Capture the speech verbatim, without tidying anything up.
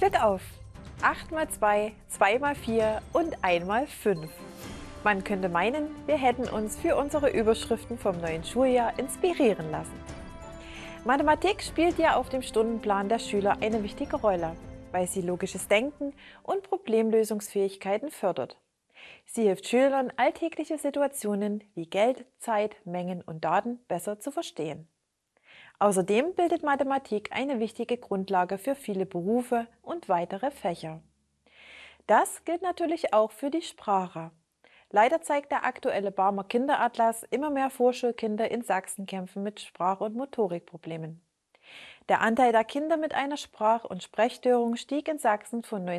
Glück auf! acht mal zwei, zwei mal vier und ein mal fünf. Man könnte meinen, wir hätten uns für unsere Überschriften vom neuen Schuljahr inspirieren lassen. Mathematik spielt ja auf dem Stundenplan der Schüler eine wichtige Rolle, weil sie logisches Denken und Problemlösungsfähigkeiten fördert. Sie hilft Schülern, alltägliche Situationen wie Geld, Zeit, Mengen und Daten besser zu verstehen. Außerdem bildet Mathematik eine wichtige Grundlage für viele Berufe und weitere Fächer. Das gilt natürlich auch für die Sprache. Leider zeigt der aktuelle Barmer Kinderatlas, immer mehr Vorschulkinder in Sachsen kämpfen mit Sprach- und Motorikproblemen. Der Anteil der Kinder mit einer Sprach- und Sprechstörung stieg in Sachsen von